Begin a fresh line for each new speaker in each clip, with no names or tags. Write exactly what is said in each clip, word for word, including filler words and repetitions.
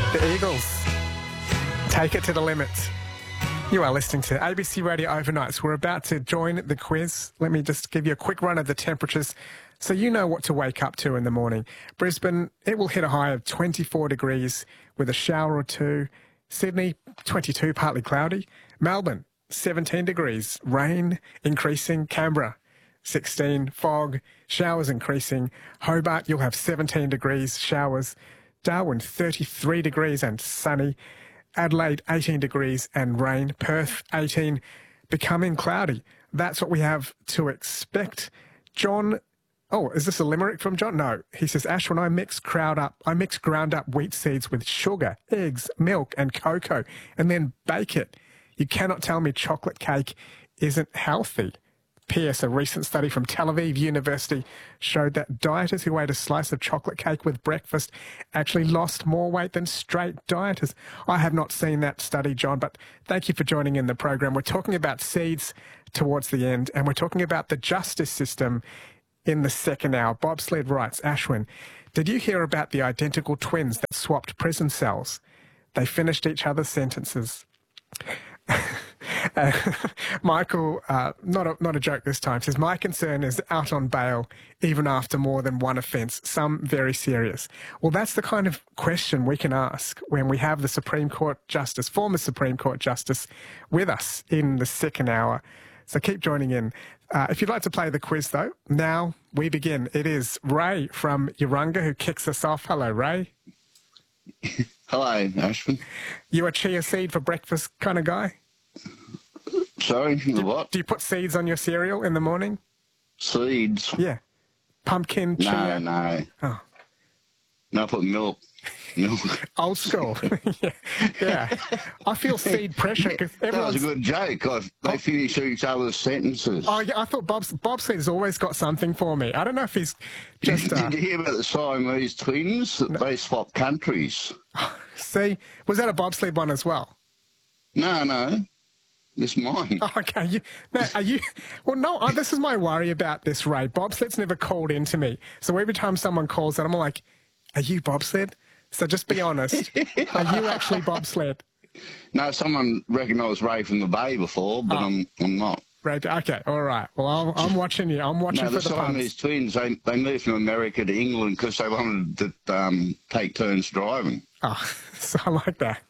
The Eagles. Take it to the limit. You are listening to A B C Radio Overnights. We're about to join the quiz. Let me just give you a quick run of the temperatures so you know what to wake up to in the morning. Brisbane, it will hit a high of twenty-four degrees with a shower or two. Sydney, twenty-two, partly cloudy. Melbourne, seventeen degrees, rain increasing. Canberra, sixteen, fog, showers increasing. Hobart, you'll have seventeen degrees, showers. Darwin, thirty-three degrees and sunny. Adelaide, eighteen degrees and rain. Perth, eighteen, becoming cloudy. That's what we have to expect. John, oh, is this a limerick from John? No. He says, Ash, when I mix crowd up, I mix ground up wheat seeds with sugar, eggs, milk and cocoa and then bake it. You cannot tell me chocolate cake isn't healthy. P S. A recent study from Tel Aviv University showed that dieters who ate a slice of chocolate cake with breakfast actually lost more weight than straight dieters. I have not seen that study, John, but thank you for joining in the program. We're talking about seeds towards the end, and we're talking about the justice system in the second hour. Bobsled writes, Ashwin, did you hear about the identical twins that swapped prison cells? They finished each other's sentences. Uh, Michael, uh, not a, not a joke this time, says, my concern is out on bail even after more than one offence, some very serious. Well, that's the kind of question we can ask when we have the Supreme Court Justice, former Supreme Court Justice, with us in the second hour. So keep joining in. Uh, if you'd like to play the quiz, though, now we begin. It is Ray from Urunga who kicks us off. Hello, Ray.
Hello, Ashwin.
You a chia seed for breakfast kind of guy?
Sorry,
do,
what?
Do you put seeds on your cereal in the morning?
Seeds?
Yeah. Pumpkin,
No,
chia?
no.
Oh.
No, I put milk. Milk.
Old school. yeah. yeah. I feel seed pressure because
That was
everyone's...
a good joke. I, they
Oh.
finish each other's sentences.
Oh, yeah, I thought Bob's, Bobsled has always got something for me. I don't know if he's just... Uh...
Did you hear about the Siamese twins? No. They swapped countries.
See? Was that a bobsled one as well?
No, no. It's mine.
Oh, okay. You, now, are you... Well, no, I, this is my worry about this, Ray. Bobsled's never called in to me. So every time someone calls in, I'm like, are you bobsled? So just be honest. Are you actually bobsled?
No, someone recognised Ray from the Bay before, but oh. I'm I'm not.
Ray, okay, all right. Well, I'm, I'm watching you. I'm watching
no,
for the,
the Siamese twins, they, they moved from America to England because they wanted to um, take turns driving.
Oh, so I like that.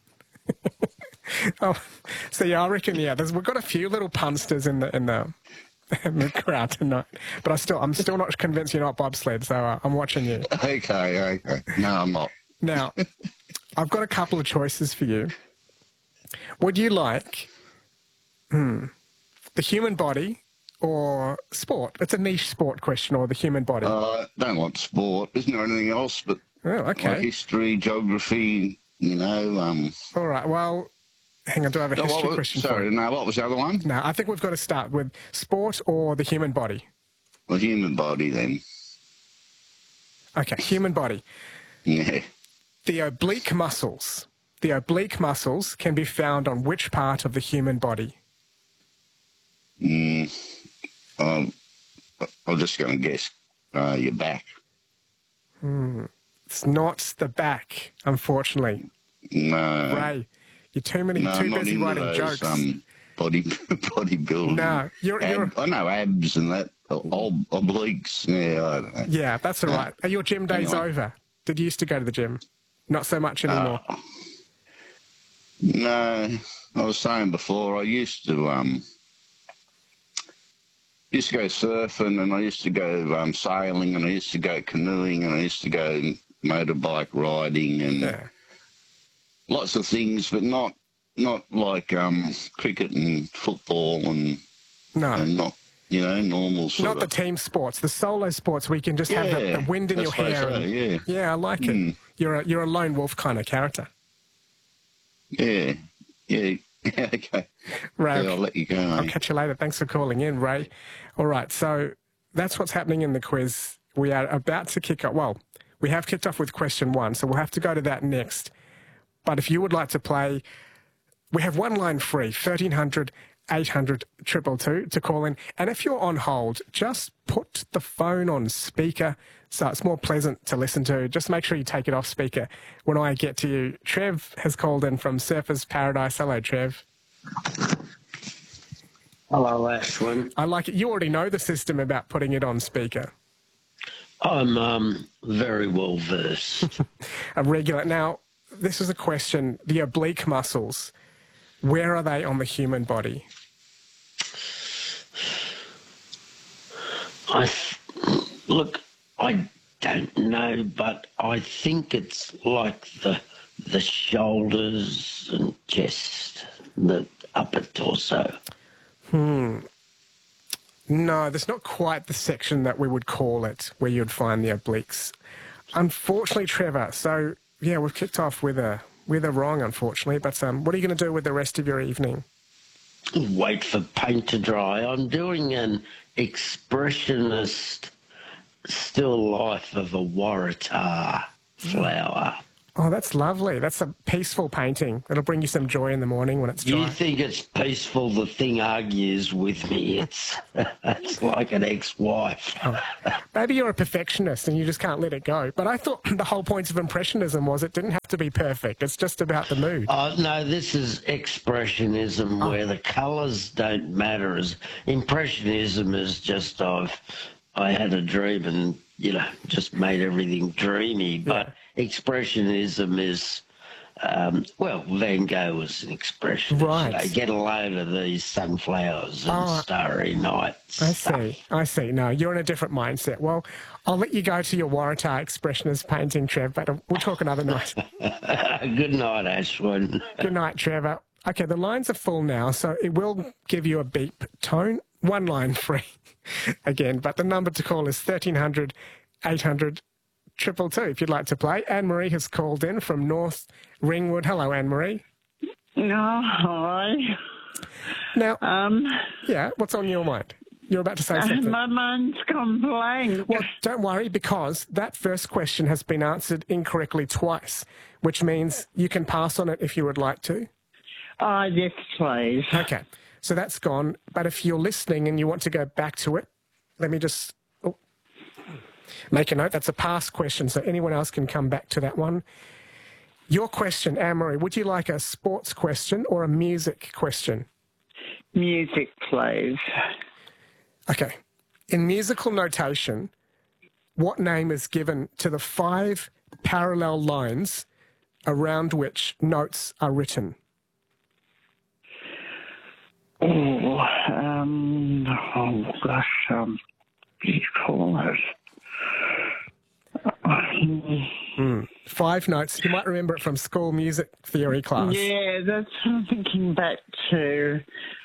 Oh, so yeah, I reckon yeah. There's, we've got a few little punsters in the in the in the crowd tonight, but I still I'm still not convinced you're not bobsled. So uh, I'm watching you.
Okay, okay. No, I'm not.
Now, I've got a couple of choices for you. Would you like hmm, the human body or sport? It's a niche sport question, or the human body.
I uh, don't want sport. Isn't there anything else? But
oh, okay.
Like history, geography. You know. Um,
All right. Well. Hang on, do I have a
no,
history
was,
question
sorry,
for you?
no, what was the other one?
No, I think we've got to start with sport or the human body.
The human body, then.
Okay, human body.
Yeah.
The oblique muscles. The oblique muscles can be found on which part of the human body?
Mm, um, I'm just going to guess uh, your back.
Hmm. It's not the back, unfortunately.
No.
Ray. You're too many,
no,
too busy writing
those,
jokes.
Um, body, bodybuilding.
No, you're,
Ab,
you're.
I know abs and that. Ob, obliques. Yeah, I don't know.
Yeah, that's all right. Are your gym days
anyway.
over? Did you used to go to the gym? Not so much anymore.
Uh, no, I was saying before. I used to um, used to go surfing, and I used to go um, sailing, and I used to go canoeing, and I used to go motorbike riding, and.
Yeah.
Lots of things, but not not like um, cricket and football and,
no.
and not, you know, normal sort
Not
of...
the team sports, the solo sports where you can just
yeah,
have the, the wind in your hair.
So,
and,
yeah.
yeah, I like
mm.
it. You're a, you're a lone wolf kind of character.
Yeah, yeah, yeah, okay.
Ray,
yeah, I'll let you go.
I'll
mate.
catch you later. Thanks for calling in, Ray. All right, so that's what's happening in the quiz. We are about to kick off. Well, we have kicked off with question one, so we'll have to go to that next. But if you would like to play, we have one line free, thirteen hundred eight hundred, two two two to call in. And if you're on hold, just put the phone on speaker so it's more pleasant to listen to. Just make sure you take it off speaker when I get to you. Trev has called in from Surfers Paradise. Hello, Trev.
Hello, Ashwin.
I like it. You already know the system about putting it on speaker.
I'm um, very well versed.
A regular. Now, this is a question. The oblique muscles, where are they on the human body?
I look, I don't know, but I think it's like the the shoulders and chest, the upper torso.
Hmm. No, there's not quite the section that we would call it where you'd find the obliques. Unfortunately, Trevor. So yeah, we've kicked off with a with a wrong, unfortunately. But um, what are you going to do with the rest of your evening?
Wait for paint to dry. I'm doing an expressionist still life of a waratah flower.
Oh, that's lovely. That's a peaceful painting. It'll bring you some joy in the morning when it's dry.
You think it's peaceful? The thing argues with me. It's it's like an ex-wife.
Oh. Maybe you're a perfectionist and you just can't let it go. But I thought the whole point of Impressionism was it didn't have to be perfect. It's just about the mood.
Oh, no, this is Expressionism,
oh.
where the colours don't matter. As Impressionism is just I've I had a dream and, you know, just made everything dreamy. But
yeah.
Expressionism is, um, well, Van Gogh was an expressionist.
Right.
You know, get a load of these sunflowers and
oh,
Starry Night
I
stuff.
see. I see. No, you're in a different mindset. Well, I'll let you go to your Waratah expressionist painting, Trev, but we'll talk another night.
Good night, Ashwin.
Good night, Trevor. Okay, the lines are full now, so it will give you a beep tone. One line free again, but the number to call is thirteen hundred, eight hundred, two two two if you'd like to play. Anne-Marie has called in from North Ringwood. Hello, Anne-Marie.
No, hi.
Now,
Um,
yeah, what's on your mind? You're about to say something.
my mind's gone blank.
Well, don't worry, because that first question has been answered incorrectly twice, which means you can pass on it if you would like to.
Oh, yes, please.
Okay, so that's gone. But if you're listening and you want to go back to it, let me just oh, make a note. That's a past question, so anyone else can come back to that one. Your question, Anne-Marie, would you like a sports question or a music question?
Music, please.
Okay. In musical notation, what name is given to the five parallel lines around which notes are written?
Oh, um, oh gosh, um, what do you call it?
Mm. Five notes. You might remember it from school music theory class.
Yeah, that's what I'm thinking back to.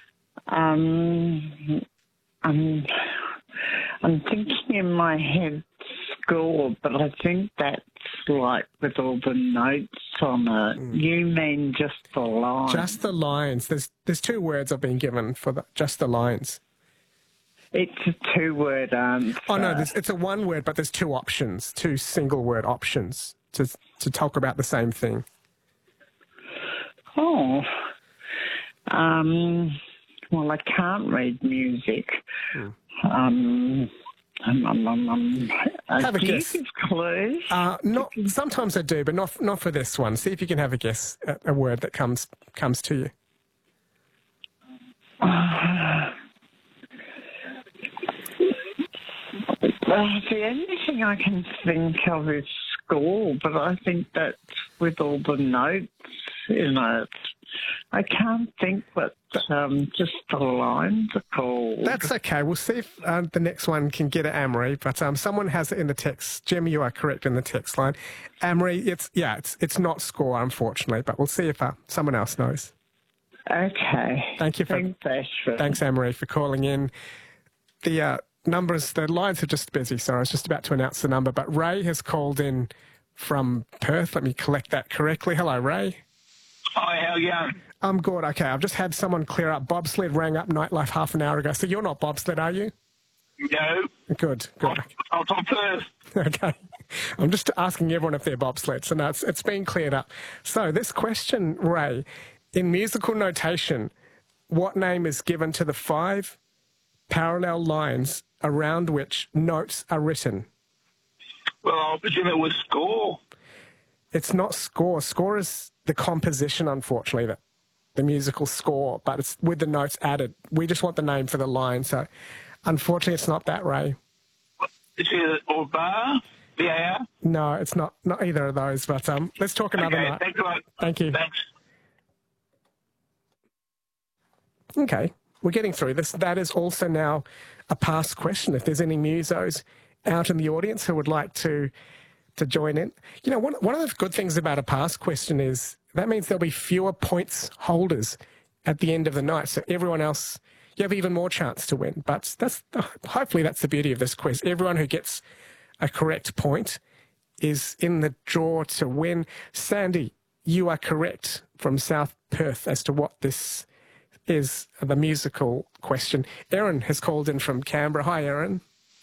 Um, I'm, I'm thinking in my head score, but I think that's like with all the notes on it. Mm. You mean just the lines?
Just the lines. There's there's two words I've been given for the, just the lines.
It's a two-word answer.
Oh, no, it's a one word, but there's two options, two single-word options to to talk about the same thing.
Oh. Um, well, I can't read music. Hmm. Um, um, um, um, um, uh,
have a
do
guess.
You give clues?
Uh, not, sometimes I do, but not not for this one. See if you can have a guess at a word that comes comes to you.
Uh, Well, the only thing I can think of is school, but I think that's with all the notes in it. I can't think what um, just the lines are called.
That's okay. We'll see if uh, the next one can get it, Anne-Marie, but um, someone has it in the text. Jim, you are correct in the text line. Anne-Marie, it's, yeah, it's, it's not score, unfortunately, but we'll see if uh, someone else knows.
Okay.
Thank you for,
thanks, Ashford.
Thanks, Anne-Marie, for calling in. The uh, numbers, the lines are just busy, so I was just about to announce the number, but Ray has called in from Perth. Let me collect that correctly. Hello, Ray.
Hi, how are you going?
I'm good. Okay, I've just had someone clear up. Bobsled rang up Nightlife half an hour ago. So you're not bobsled, are you?
No.
Good, good.
I'll talk first.
Okay. I'm just asking everyone if they're bobsled, so no, it's, it's been cleared up. So this question, Ray, in musical notation, what name is given to the five parallel lines around which notes are written?
Well, I presume it was score.
It's not score. Score is the composition, unfortunately, that the musical score, but it's with the notes added. We just want the name for the line, so unfortunately it's not that, Ray.
Is it or bar? B A R?
No, it's not not either of those, but um, let's talk another
Okay,
night.
thanks a lot.
Thank you.
Thanks.
Okay, we're getting through this. That is also now a past question. If there's any musos out in the audience who would like to to join in. You know, one, one of the good things about a past question is that means there'll be fewer points holders at the end of the night. So everyone else, you have even more chance to win. But that's hopefully that's the beauty of this quiz. Everyone who gets a correct point is in the draw to win. Sandy, you are correct from South Perth as to what this is, the musical question. Erin has called in from Canberra. Hi, Erin.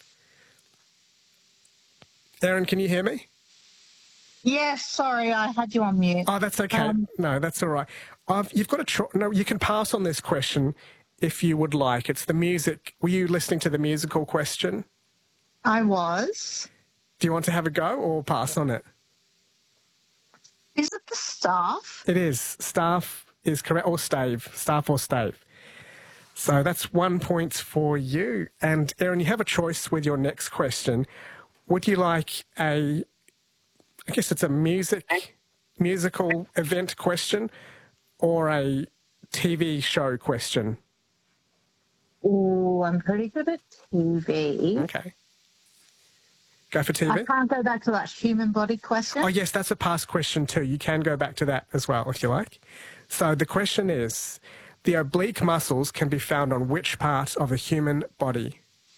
Erin, can you hear me?
Yes, sorry, I had you on mute.
Oh, that's okay.
Um,
no, that's all right. I've, you've got to try. No, you can pass on this question if you would like. It's the music. Were you listening to the musical question?
I was.
Do you want to have a go or pass on it?
Is it the staff?
It is. Staff is correct, or stave. Staff or stave. So that's one point for you. And Erin, you have a choice with your next question. Would you like a, I guess it's a music, musical event question or a T V show question?
Oh, I'm pretty good at T V.
Okay. Go for T V?
I can't go back to that human body question.
Oh, yes, that's a past question too. You can go back to that as well if you like. So the question is, the oblique muscles can be found on which part of a human body?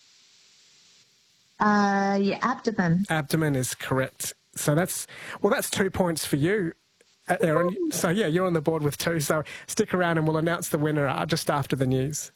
Uh, your abdomen.
Abdomen is correct. So that's, well, that's two points for you, uh, Erin. So, yeah, you're on the board with two. So stick around and we'll announce the winner uh, just after the news.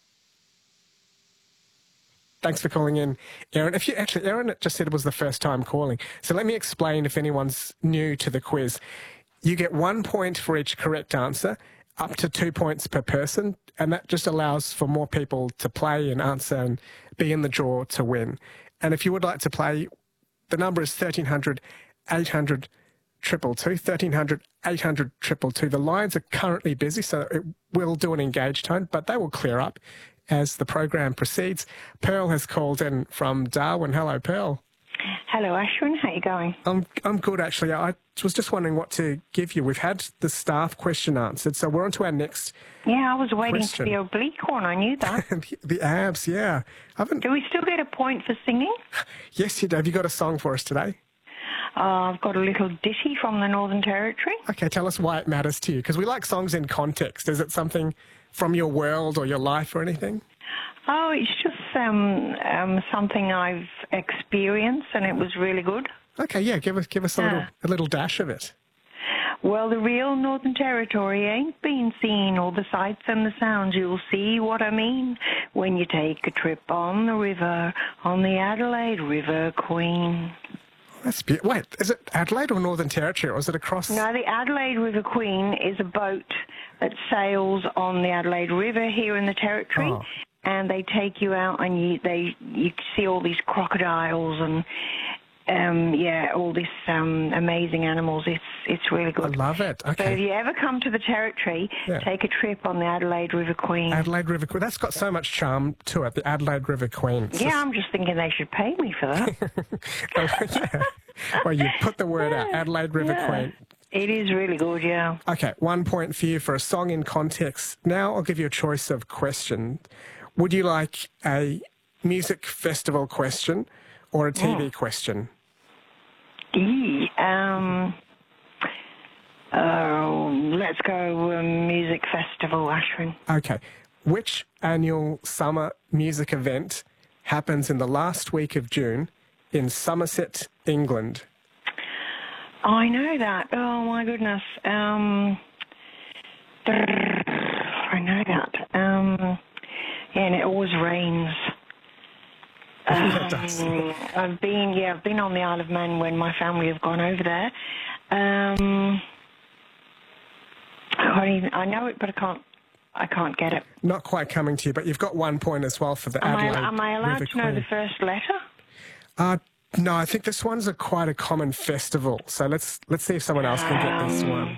Thanks for calling in, Erin. If you actually, Erin just said it was the first time calling. So let me explain if anyone's new to the quiz. You get one point for each correct answer, up to two points per person, and that just allows for more people to play and answer and be in the draw to win. And if you would like to play, the number is thirteen hundred, eight hundred, two two two, thirteen hundred, eight hundred, two two two. The lines are currently busy, so it will do an engaged tone, but they will clear up as the program proceeds. Pearl has called in from Darwin. Hello, Pearl.
Hello, Ashwin. How you going?
I'm I'm good, actually. I was just wondering what to give you. We've had the staff question answered, so we're on to our next
Yeah, I was waiting
question.
for the oblique one. I knew that.
the, the abs, yeah. I haven't.
Do we still get a point for singing?
Yes, you do. Have you got a song for us today?
Uh, I've got a little ditty from the Northern Territory.
Okay, tell us why it matters to you, because we like songs in context. Is it something from your world or your life or anything?
Oh, it's just um, um, something I've experienced, and it was really good.
Okay, yeah, give us give us a little
Yeah.
a little dash of it.
Well, the real Northern Territory ain't been seen, all the sights and the sounds. You'll see what I mean when you take a trip on the river, on the Adelaide River Queen.
That's beautiful. Wait, is it Adelaide or Northern Territory, or is it across?
No, the Adelaide River Queen is a boat that sails on the Adelaide River here in the Territory.
Oh.
And they take you out, and you they you see all these crocodiles and um, yeah, all these um, amazing animals. It's it's really
I
good.
love it.
So if
Okay.
you ever come to the Territory,
Yeah.
take a trip on the Adelaide River Queen.
Adelaide River Queen. That's got so much charm to it, the Adelaide River Queen. It's
Yeah, I'm just thinking they should pay me for that.
just- yeah. Well, you put the word out, Adelaide River
Yeah.
Queen.
It is really good, yeah.
Okay, one point for you for a song in context. Now I'll give you a choice of question. Would you like a music festival question or a T V
Oh.
question?
Yee, Um, uh, let's go um, music festival, Ashwin.
Okay. Which annual summer music event happens in the last week of June in Somerset, England?
I know that. Oh my goodness. Um, I know that. Um, yeah, and it always rains.
Yeah, it does.
Um, I've been, yeah, I've been on the Isle of Man when my family have gone over there. Um, I, can't even, I know it, but I can't I can't get it.
Not quite coming to you, but you've got one point as well for the
Am I,
Adelaide
am I allowed
River
to know
Queen.
the first letter?
Uh, no, I think this one's a quite a common festival. So let's let's see if someone else can get this one.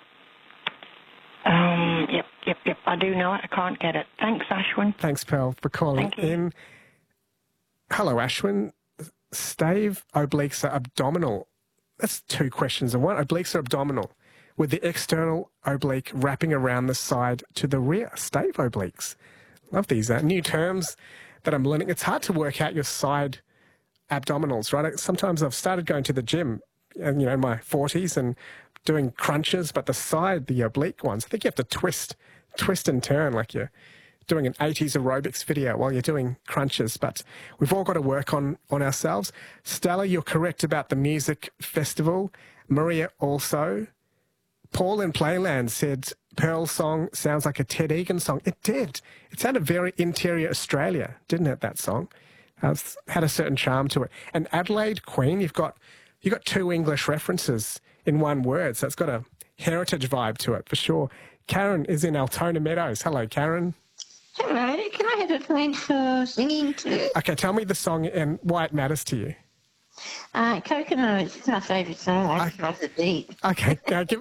Um, yep, yep, yep. I do know it. I can't get it. Thanks, Ashwin.
Thanks, Pearl, for calling
Thank you.
in. Hello, Ashwin. Stave obliques are abdominal. That's two questions in one. Obliques are abdominal, with the external oblique wrapping around the side to the rear. Stave obliques. Love these uh, new terms that I'm learning. It's hard to work out your side abdominals, right? Sometimes I've started going to the gym, and you know, in my forties and doing crunches, but the side, the oblique ones, I think you have to twist, twist and turn like you're doing an eighties aerobics video while you're doing crunches. But we've all got to work on, on ourselves. Stella, you're correct about the music festival. Maria also. Paul in Playland said Pearl's song sounds like a Ted Egan song. It did. It sounded very interior Australia, didn't it, that song? Uh, had a certain charm to it. And Adelaide Queen, you've got you've got two English references in one word, so it's got a heritage vibe to it for sure. Karen is in Altona Meadows. Hello, Karen.
Hello, can I have a point for singing too?
Okay, tell me the song and why it matters to you.
Uh, Coconut is my favourite song. I just love the beat.
Okay, now give,